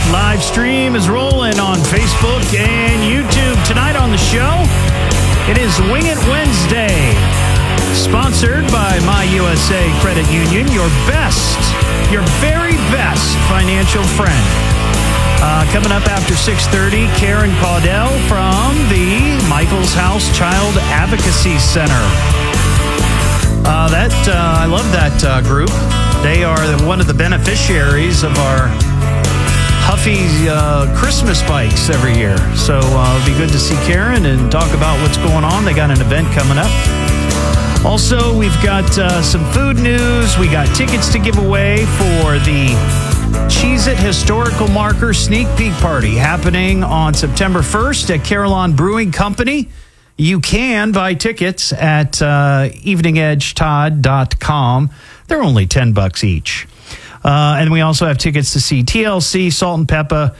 Live stream is rolling on Facebook and YouTube. Tonight on the show, it is Wing It Wednesday, sponsored by My USA Credit Union, your very best financial friend. Coming up after 6:30, Karen Caudell from the Michael's House Child Advocacy Center. I love that group. They are one of the beneficiaries of our Huffy Christmas bikes every year. So it'll be good to see Karen and talk about what's going on. They got an event coming up. Also, we've got some food news. We got tickets to give away for the Cheez-It Historical Marker Sneak Peek Party happening on September 1st at Carillon Brewing Company. You can buy tickets at eveningedgetodd.com. They're only $10 each. And we also have tickets to see TLC, Salt and Peppa,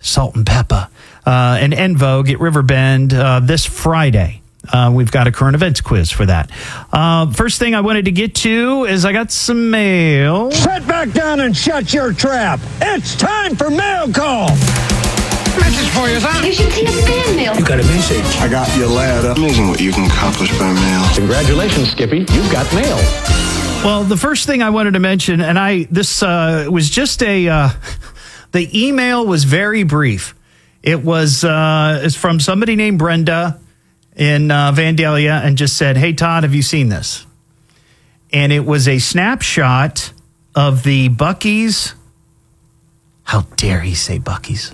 and En Vogue at Riverbend this Friday. We've got a current events quiz for that. First thing I wanted to get to is I got some mail. Sit back down and shut your trap. It's time for mail call. Message for you, son. You should see a fan mail. You got a message. I got your ladder. Amazing what you can accomplish by mail. Congratulations, Skippy. You've got mail. Well, the first thing I wanted to mention, and this was just the email was very brief. It was it's from somebody named Brenda in Vandalia and just said, "Hey, Todd, have you seen this?" And it was a snapshot of the Buc-ee's. How dare he say Buc-ee's?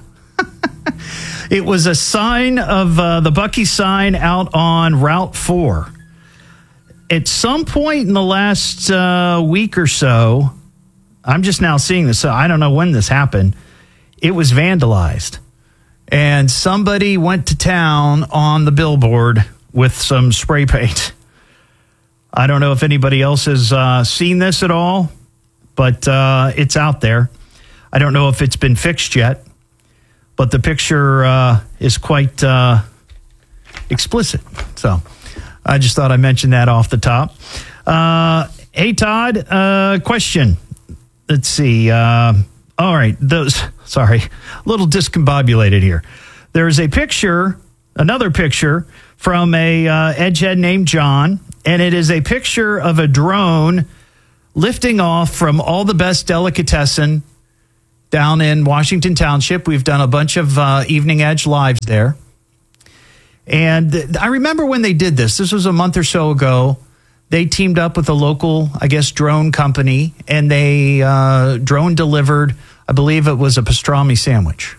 It was a sign of the Buc-ee's sign out on Route 4. At some point in the last week or so, I'm just now seeing this, so I don't know when this happened, it was vandalized. And somebody went to town on the billboard with some spray paint. I don't know if anybody else has seen this at all, but it's out there. I don't know if it's been fixed yet, but the picture is quite explicit. So I just thought I'd mention that off the top. Hey, Todd, question. Let's see. All right. Sorry, a little discombobulated here. There's another picture from a edgehead named John, and it is a picture of a drone lifting off from All the Best Delicatessen down in Washington Township. We've done a bunch of Evening Edge lives there. And I remember when they did this. This was a month or so ago. They teamed up with a local, I guess, drone company, and they drone delivered, I believe it was a pastrami sandwich.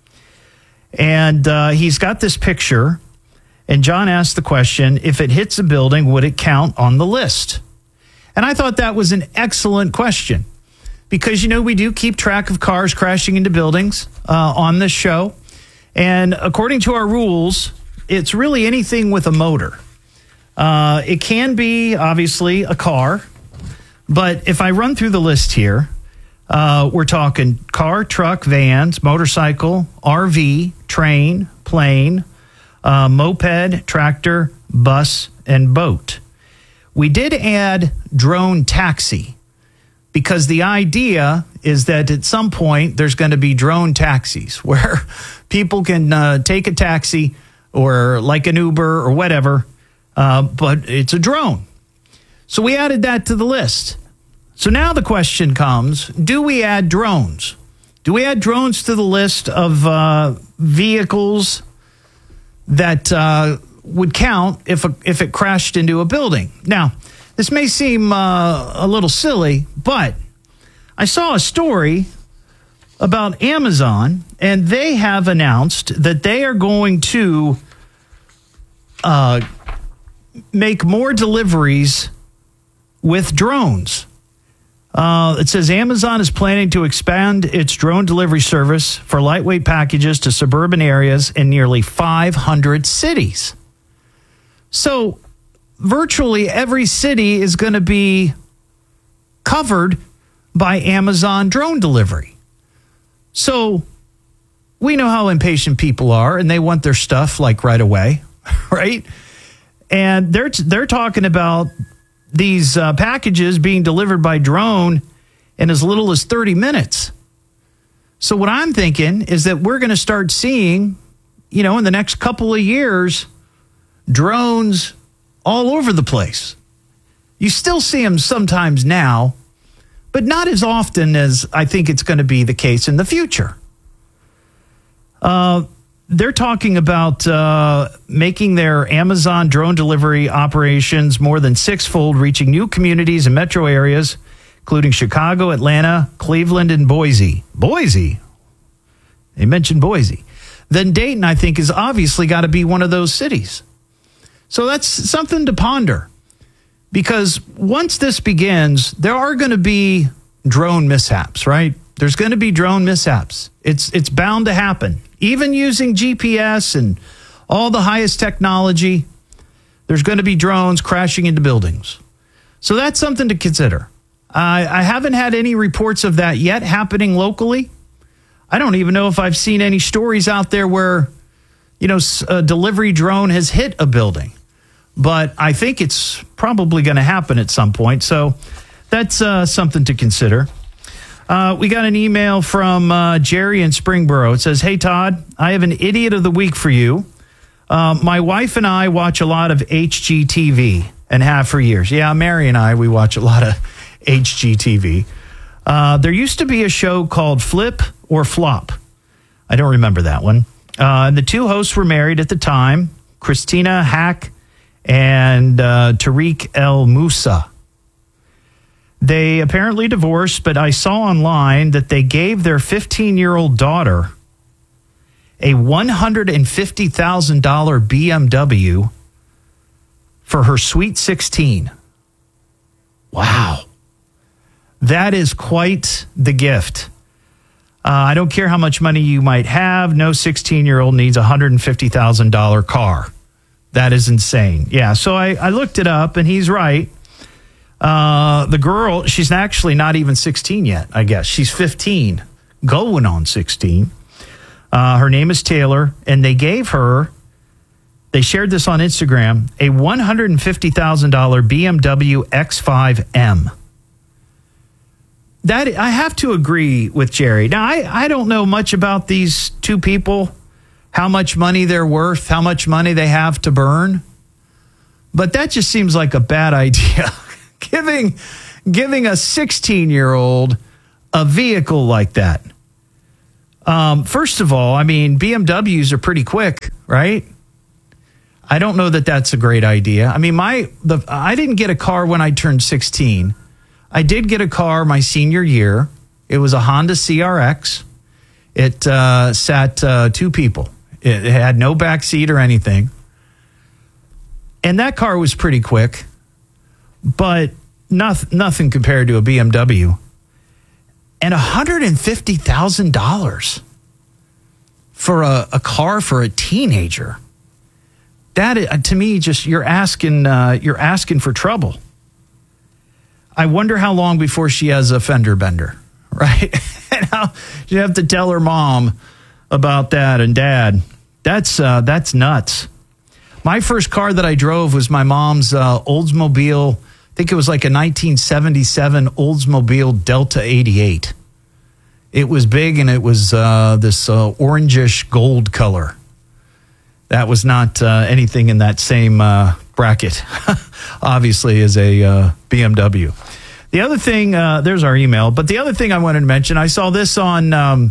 And he's got this picture, and John asked the question, if it hits a building, would it count on the list? And I thought that was an excellent question because, we do keep track of cars crashing into buildings on this show. And according to our rules, it's really anything with a motor. It can be, obviously, a car. But if I run through the list here, we're talking car, truck, vans, motorcycle, RV, train, plane, moped, tractor, bus, and boat. We did add drone taxi because the idea is that at some point there's going to be drone taxis where people can take a taxi or like an Uber or whatever, but it's a drone. So we added that to the list. So now the question comes, do we add drones? Do we add drones to the list of vehicles that would count if it crashed into a building? Now, this may seem a little silly, but I saw a story about Amazon, and they have announced that they are going to make more deliveries with drones. It says Amazon is planning to expand its drone delivery service for lightweight packages to suburban areas in nearly 500 cities. So virtually every city is going to be covered by Amazon drone delivery. So we know how impatient people are, and they want their stuff like right away, right? And they're talking about these packages being delivered by drone in as little as 30 minutes. So what I'm thinking is that we're going to start seeing, in the next couple of years, drones all over the place. You still see them sometimes now, but not as often as I think it's going to be the case in the future. They're talking about making their Amazon drone delivery operations more than sixfold, reaching new communities and metro areas, including Chicago, Atlanta, Cleveland, and Boise. Boise? They mentioned Boise. Then Dayton, I think, is obviously got to be one of those cities. So that's something to ponder. Because once this begins, there are going to be drone mishaps, right? There's going to be drone mishaps. It's bound to happen. Even using GPS and all the highest technology, there's going to be drones crashing into buildings. So that's something to consider. I haven't had any reports of that yet happening locally. I don't even know if I've seen any stories out there where, a delivery drone has hit a building. But I think it's probably going to happen at some point. So that's something to consider. We got an email from Jerry in Springboro. It says, "Hey, Todd, I have an idiot of the week for you. My wife and I watch a lot of HGTV and have for years." Yeah, Mary and I, we watch a lot of HGTV. There used to be a show called Flip or Flop. I don't remember that one. And the two hosts were married at the time, Christina Hack and Tariq El Moussa. They apparently divorced, but I saw online that they gave their 15-year-old daughter a $150,000 BMW for her Sweet 16. Wow. That is quite the gift. I don't care how much money you might have. No 16-year-old needs a $150,000 car. That is insane. Yeah, so I looked it up, and he's right. The girl, she's actually not even 16 yet, I guess. She's 15, going on 16. Her name is Taylor, and they gave her, they shared this on Instagram, a $150,000 BMW X5M. That, I have to agree with Jerry. Now, I don't know much about these two people, how much money they're worth, how much money they have to burn. But that just seems like a bad idea. Giving a 16-year-old a vehicle like that. First of all, I mean, BMWs are pretty quick, right? I don't know that that's a great idea. I mean, I didn't get a car when I turned 16. I did get a car my senior year. It was a Honda CRX. It sat two people. It had no back seat or anything. And that car was pretty quick, but nothing compared to a BMW. And $150,000 for a car for a teenager. That, to me, just you're asking for trouble. I wonder how long before she has a fender bender, right? And how you have to tell her mom about that and dad. That's nuts. My first car that I drove was my mom's Oldsmobile. I think it was like a 1977 Oldsmobile Delta 88. It was big, and it was this orangish gold color. That was not anything in that same bracket, obviously, as a BMW. The other thing, there's our email, but the other thing I wanted to mention, I saw this on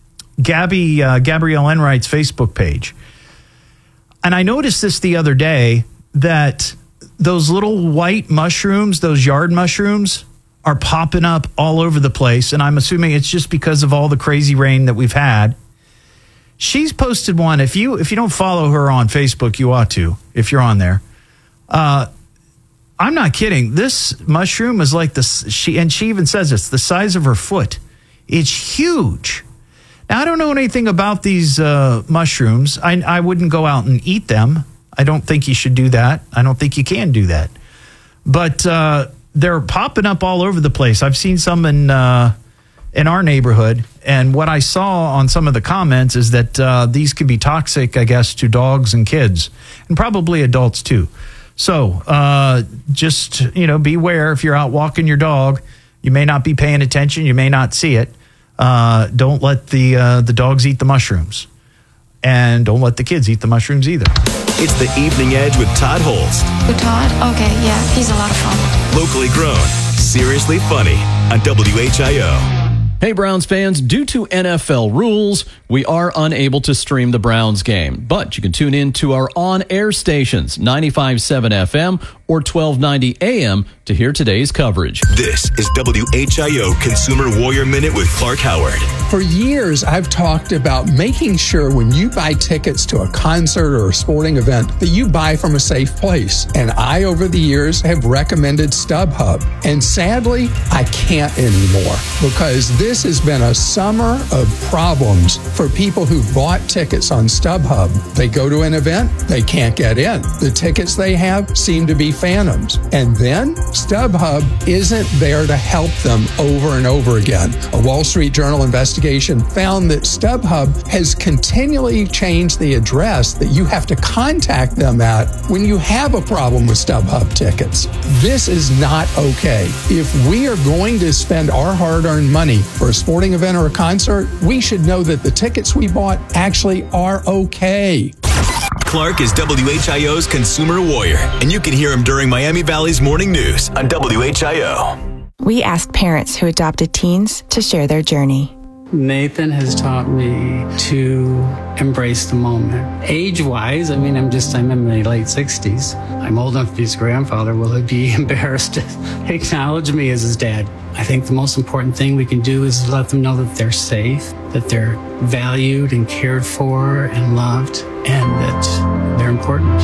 Gabrielle Enright's Facebook page. And I noticed this the other day, that those little white mushrooms, those yard mushrooms, are popping up all over the place. And I'm assuming it's just because of all the crazy rain that we've had. She's posted one. If you don't follow her on Facebook, you ought to, if you're on there. I'm not kidding. This mushroom is like she even says it's the size of her foot. It's huge. Now, I don't know anything about these mushrooms. I wouldn't go out and eat them. I don't think you should do that. I don't think you can do that. But they're popping up all over the place. I've seen some in our neighborhood. And what I saw on some of the comments is that these can be toxic, I guess, to dogs and kids, and probably adults too. So just, beware if you're out walking your dog. You may not be paying attention. You may not see it. Don't let the dogs eat the mushrooms. And don't let the kids eat the mushrooms either. It's The Evening Edge with Todd Holst. With Todd? Okay, yeah, he's a lot of fun. Locally grown, seriously funny on WHIO. Hey, Browns fans, due to NFL rules, we are unable to stream the Browns game, but you can tune in to our on-air stations, 95.7 FM or 1290 AM, to hear today's coverage. This is WHIO Consumer Warrior Minute with Clark Howard. For years, I've talked about making sure when you buy tickets to a concert or a sporting event that you buy from a safe place. And I, over the years, have recommended StubHub. And sadly, I can't anymore because this has been a summer of problems for people who bought tickets on StubHub. They go to an event, they can't get in. The tickets they have seem to be phantoms. And then StubHub isn't there to help them over and over again. A Wall Street Journal investigation found that StubHub has continually changed the address that you have to contact them at when you have a problem with StubHub tickets. This is not okay. If we are going to spend our hard-earned money for a sporting event or a concert, we should know that the tickets we bought actually are okay. Clark is WHIO's Consumer Warrior, and you can hear him during Miami Valley's Morning News on WHIO. We asked parents who adopted teens to share their journey. Nathan has taught me to embrace the moment. Age-wise, I'm in my late 60s. I'm old enough to be his grandfather. Will he be embarrassed to acknowledge me as his dad? I think the most important thing we can do is let them know that they're safe, that they're valued and cared for and loved, and that they're important.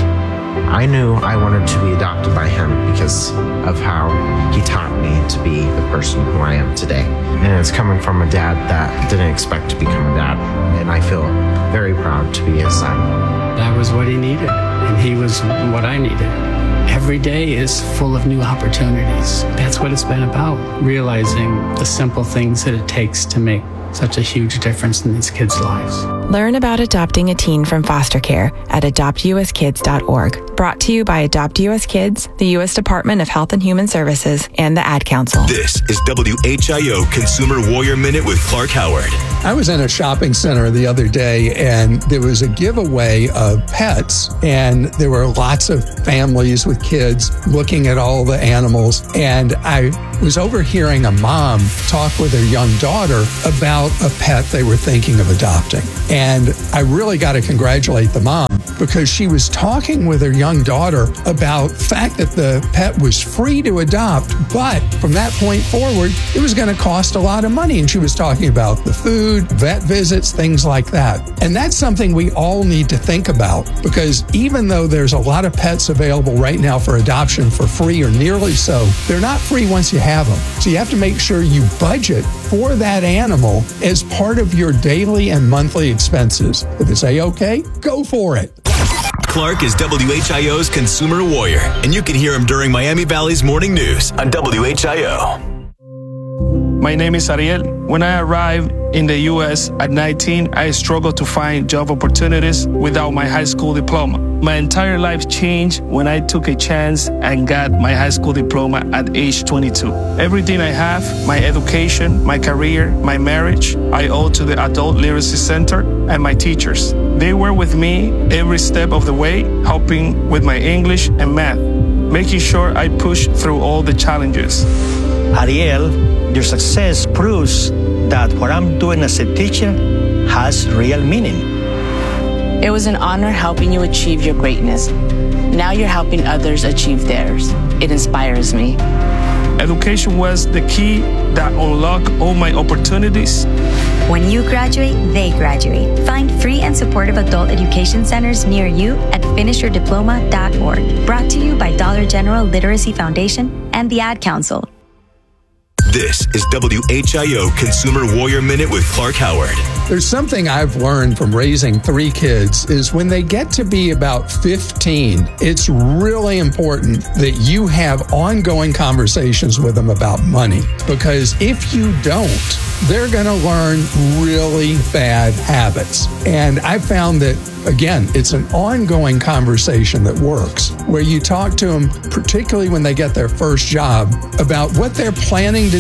I knew I wanted to be adopted by him because of how he taught me to be the person who I am today. And it's coming from a dad that didn't expect to become a dad. And I feel very proud to be his son. That was what he needed, and he was what I needed. Every day is full of new opportunities. That's what it's been about, realizing the simple things that it takes to make such a huge difference in these kids' lives. Learn about adopting a teen from foster care at adoptuskids.org. Brought to you by Adopt US Kids, the U.S. Department of Health and Human Services, and the Ad Council. This is WHIO Consumer Warrior Minute with Clark Howard. I was in a shopping center the other day, and there was a giveaway of pets, and there were lots of families with kids looking at all the animals, and I was overhearing a mom talk with her young daughter about a pet they were thinking of adopting. And I really got to congratulate the mom because she was talking with her young daughter about the fact that the pet was free to adopt, but from that point forward, it was going to cost a lot of money. And she was talking about the food, vet visits, things like that. And that's something we all need to think about because even though there's a lot of pets available right now for adoption for free or nearly so, they're not free once you have them. So you have to make sure you budget for that animal as part of your daily and monthly expenses. If it's A-OK, go for it. Clark is WHIO's Consumer Warrior, and you can hear him during Miami Valley's Morning News on WHIO. My name is Ariel. When I arrived in the U.S. at 19, I struggled to find job opportunities without my high school diploma. My entire life changed when I took a chance and got my high school diploma at age 22. Everything I have, my education, my career, my marriage, I owe to the Adult Literacy Center and my teachers. They were with me every step of the way, helping with my English and math, making sure I pushed through all the challenges. Ariel, your success proves that what I'm doing as a teacher has real meaning. It was an honor helping you achieve your greatness. Now you're helping others achieve theirs. It inspires me. Education was the key that unlocked all my opportunities. When you graduate, they graduate. Find free and supportive adult education centers near you at finishyourdiploma.org. Brought to you by Dollar General Literacy Foundation and the Ad Council. This is WHIO Consumer Warrior Minute with Clark Howard. There's something I've learned from raising 3 kids is when they get to be about 15, it's really important that you have ongoing conversations with them about money. Because if you don't, they're going to learn really bad habits. And I found that, again, it's an ongoing conversation that works, where you talk to them, particularly when they get their first job, about what they're planning to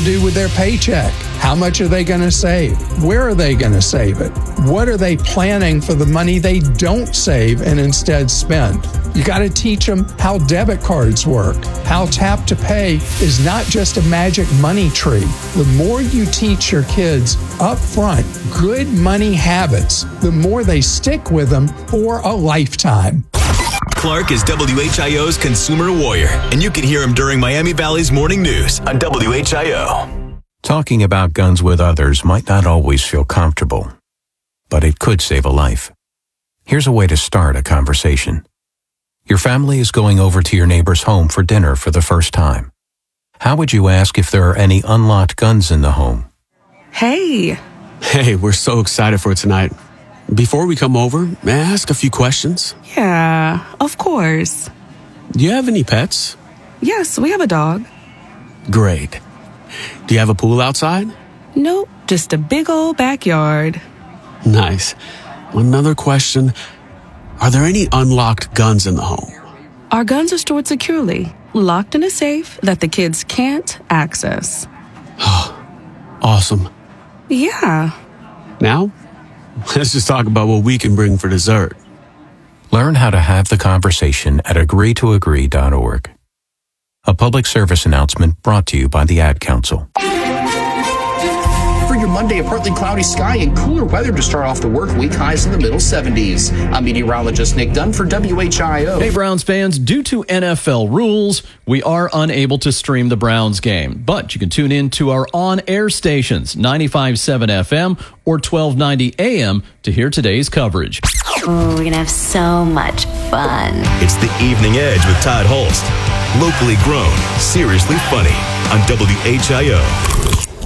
do with their paycheck? How much are they going to save? Where are they going to save it? What are they planning for the money they don't save and instead spend? You got to teach them how debit cards work, how tap to pay is not just a magic money tree. The more you teach your kids up front good money habits, the more they stick with them for a lifetime. Clark is WHIO's consumer warrior, and you can hear him during Miami Valley's morning news on WHIO. Talking about guns with others might not always feel comfortable, but it could save a life. Here's a way to start a conversation. Your family is going over to your neighbor's home for dinner for the first time. How would you ask if there are any unlocked guns in the home? Hey, we're so excited for tonight. Before we come over, may I ask a few questions? Yeah, of course. Do you have any pets? Yes, we have a dog. Great. Do you have a pool outside? Nope, just a big old backyard. Nice. Another question. Are there any unlocked guns in the home? Our guns are stored securely, locked in a safe that the kids can't access. Awesome. Yeah. Now, let's just talk about what we can bring for dessert. Learn how to have the conversation at agreetoagree.org. A public service announcement brought to you by the Ad Council. For your Monday, a partly cloudy sky and cooler weather to start off the work week, highs in the middle 70s. I'm meteorologist Nick Dunn for WHIO. Hey, Browns fans, due to NFL rules, we are unable to stream the Browns game, but you can tune in to our on-air stations, 95.7 FM or 1290 AM, to hear today's coverage. Oh, we're going to have so much fun. It's The Evening Edge with Todd Holst. Locally grown, seriously funny on WHIO.